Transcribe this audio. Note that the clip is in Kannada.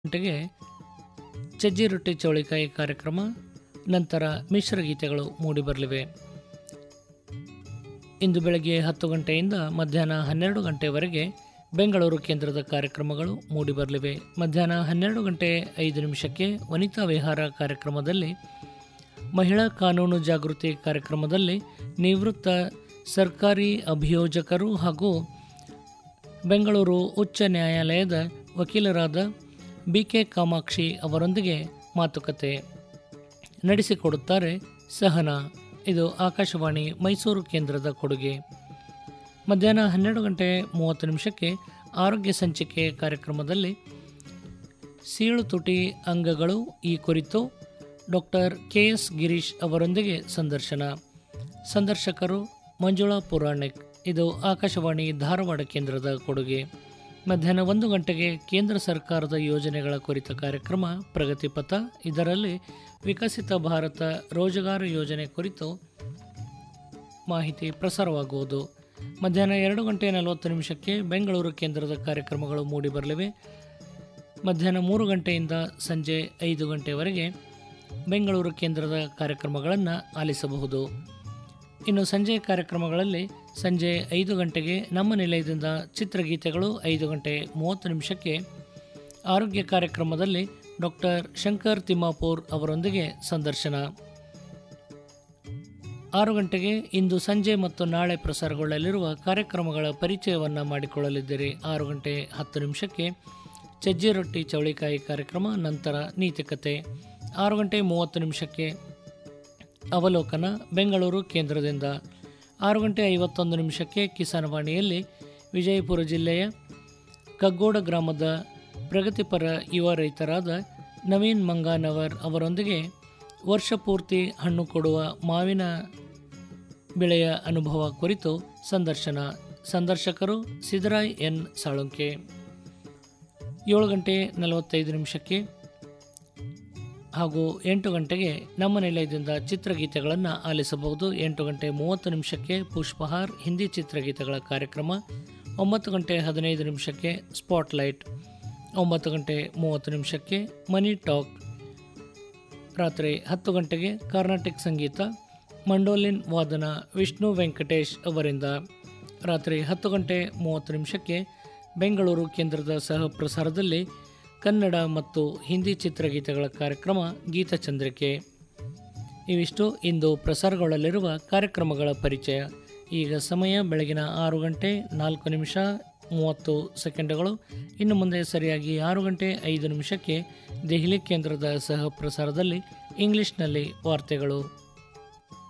ಗಂಟೆಗೆ ಸಜ್ಜಿ ರೊಟ್ಟಿ ಚೌಳಿಕಾಯಿ ಕಾರ್ಯಕ್ರಮ, ನಂತರ ಮಿಶ್ರ ಗೀತೆಗಳು ಮೂಡಿಬರಲಿವೆ. ಇಂದು ಬೆಳಗ್ಗೆ 10 ಗಂಟೆಯಿಂದ ಮಧ್ಯಾಹ್ನ 12 ಗಂಟೆವರೆಗೆ ಬೆಂಗಳೂರು ಕೇಂದ್ರದ ಕಾರ್ಯಕ್ರಮಗಳು ಮೂಡಿಬರಲಿವೆ. ಮಧ್ಯಾಹ್ನ 12 ಗಂಟೆ 5 ನಿಮಿಷಕ್ಕೆ ವನಿತಾ ವಿಹಾರ ಕಾರ್ಯಕ್ರಮದಲ್ಲಿ ಮಹಿಳಾ ಕಾನೂನು ಜಾಗೃತಿ ಕಾರ್ಯಕ್ರಮದಲ್ಲಿ ನಿವೃತ್ತ ಸರ್ಕಾರಿ ಅಭಿಯೋಜಕರು ಹಾಗೂ ಬೆಂಗಳೂರು ಉಚ್ಚ ನ್ಯಾಯಾಲಯದ ವಕೀಲರಾದ BK ಕಾಮಾಕ್ಷಿ ಅವರೊಂದಿಗೆ ಮಾತುಕತೆ ನಡೆಸಿಕೊಡುತ್ತಾರೆ ಸಹನಾ. ಇದು ಆಕಾಶವಾಣಿ ಮೈಸೂರು ಕೇಂದ್ರದ ಕೊಡುಗೆ. ಮಧ್ಯಾಹ್ನ 12 ಗಂಟೆ 30 ನಿಮಿಷಕ್ಕೆ ಆರೋಗ್ಯ ಸಂಚಿಕೆ ಕಾರ್ಯಕ್ರಮದಲ್ಲಿ ಸೀಳು ತುಟಿ ಅಂಗಗಳು ಈ ಕುರಿತು ಡಾಕ್ಟರ್ KS ಗಿರೀಶ್ ಅವರೊಂದಿಗೆ ಸಂದರ್ಶನ. ಸಂದರ್ಶಕರು ಮಂಜುಳಾ ಪುರಾಣಿಕ್. ಇದು ಆಕಾಶವಾಣಿ ಧಾರವಾಡ ಕೇಂದ್ರದ ಕೊಡುಗೆ. ಮಧ್ಯಾಹ್ನ 1 ಗಂಟೆಗೆ ಕೇಂದ್ರ ಸರ್ಕಾರದ ಯೋಜನೆಗಳ ಕುರಿತ ಕಾರ್ಯಕ್ರಮ ಪ್ರಗತಿಪಥ. ಇದರಲ್ಲಿ ವಿಕಸಿತ ಭಾರತ ರೋಜಗಾರ ಯೋಜನೆ ಕುರಿತು ಮಾಹಿತಿ ಪ್ರಸಾರವಾಗುವುದು. ಮಧ್ಯಾಹ್ನ 2 ಗಂಟೆ 40 ನಿಮಿಷಕ್ಕೆ ಬೆಂಗಳೂರು ಕೇಂದ್ರದ ಕಾರ್ಯಕ್ರಮಗಳು ಮೂಡಿಬರಲಿವೆ. ಮಧ್ಯಾಹ್ನ 3 ಗಂಟೆಯಿಂದ ಸಂಜೆ 5 ಗಂಟೆವರೆಗೆ ಬೆಂಗಳೂರು ಕೇಂದ್ರದ ಕಾರ್ಯಕ್ರಮಗಳನ್ನು ಆಲಿಸಬಹುದು. ಇನ್ನು ಸಂಜೆ ಕಾರ್ಯಕ್ರಮಗಳಲ್ಲಿ ಸಂಜೆ 5 ಗಂಟೆಗೆ ನಮ್ಮ ನಿಲಯದಿಂದ ಚಿತ್ರಗೀತೆಗಳು, 5 ಗಂಟೆ 30 ನಿಮಿಷಕ್ಕೆ ಆರೋಗ್ಯ ಕಾರ್ಯಕ್ರಮದಲ್ಲಿ ಡಾಕ್ಟರ್ ಶಂಕರ್ ತಿಮ್ಮಾಪುರ್ ಅವರೊಂದಿಗೆ ಸಂದರ್ಶನ. 6 ಗಂಟೆಗೆ ಇಂದು ಸಂಜೆ ಮತ್ತು ನಾಳೆ ಪ್ರಸಾರಗೊಳ್ಳಲಿರುವ ಕಾರ್ಯಕ್ರಮಗಳ ಪರಿಚಯವನ್ನು ಮಾಡಿಕೊಳ್ಳಲಿದ್ದೀರಿ. 6 ಗಂಟೆ 10 ನಿಮಿಷಕ್ಕೆ ಸಜ್ಜಿ ರೊಟ್ಟಿ ಚೌಳಿಕಾಯಿ ಕಾರ್ಯಕ್ರಮ, ನಂತರ ನೀತಿಕತೆ. 6 ಗಂಟೆ 30 ನಿಮಿಷಕ್ಕೆ ಅವಲೋಕನ ಬೆಂಗಳೂರು ಕೇಂದ್ರದಿಂದ. 6 ಗಂಟೆ 51 ನಿಮಿಷಕ್ಕೆ ಕಿಸಾನ್ ವಾಣಿಯಲ್ಲಿ ವಿಜಯಪುರ ಜಿಲ್ಲೆಯ ಕಗ್ಗೋಡ ಗ್ರಾಮದ ಪ್ರಗತಿಪರ ಯುವ ರೈತರಾದ ನವೀನ್ ಮಂಗಾನವರ್ ಅವರೊಂದಿಗೆ ವರ್ಷಪೂರ್ತಿ ಹಣ್ಣು ಕೊಡುವ ಮಾವಿನ ಬೆಳೆಯ ಅನುಭವ ಕುರಿತು ಸಂದರ್ಶನ. ಸಂದರ್ಶಕರು ಸಿದ್ದರಾಯ್ ಎನ್ ಸಾಳುಂಕೆ. 7 ಗಂಟೆ 45 ನಿಮಿಷಕ್ಕೆ ಹಾಗೂ 8 ಗಂಟೆಗೆ ನಮ್ಮ ನಿಲಯದಿಂದ ಚಿತ್ರಗೀತೆಗಳನ್ನು ಆಲಿಸಬಹುದು. 8 ಗಂಟೆ 30 ನಿಮಿಷಕ್ಕೆ ಪುಷ್ಪಹಾರ್ ಹಿಂದಿ ಚಿತ್ರಗೀತೆಗಳ ಕಾರ್ಯಕ್ರಮ. 9 ಗಂಟೆ 15 ನಿಮಿಷಕ್ಕೆ ಸ್ಪಾಟ್ಲೈಟ್. 9 ಗಂಟೆ 30 ನಿಮಿಷಕ್ಕೆ ಮನಿ ಟಾಕ್. ರಾತ್ರಿ 10 ಗಂಟೆಗೆ ಕರ್ನಾಟಿಕ್ ಸಂಗೀತ, ಮಂಡೋಲಿನ್ ವಾದನ ವಿಷ್ಣು ವೆಂಕಟೇಶ್ ಅವರಿಂದ. ರಾತ್ರಿ 10 ಗಂಟೆ 30 ನಿಮಿಷಕ್ಕೆ ಬೆಂಗಳೂರು ಕೇಂದ್ರದ ಸಹ ಪ್ರಸಾರದಲ್ಲಿ ಕನ್ನಡ ಮತ್ತು ಹಿಂದಿ ಚಿತ್ರಗೀತೆಗಳ ಕಾರ್ಯಕ್ರಮ ಗೀತಚಂದ್ರಿಕೆ. ಇವಿಷ್ಟು ಇಂದು ಪ್ರಸಾರಗೊಳ್ಳಲಿರುವ ಕಾರ್ಯಕ್ರಮಗಳ ಪರಿಚಯ. ಈಗ ಸಮಯ ಬೆಳಗಿನ 6 ಗಂಟೆ 4 ನಿಮಿಷ 30 ಸೆಕೆಂಡುಗಳು. ಇನ್ನು ಮುಂದೆ ಸರಿಯಾಗಿ 6 ಗಂಟೆ 5 ನಿಮಿಷಕ್ಕೆ ದೆಹಲಿ ಕೇಂದ್ರದ ಸಹ ಪ್ರಸಾರದಲ್ಲಿ ಇಂಗ್ಲಿಷ್ನಲ್ಲಿ ವಾರ್ತೆಗಳು.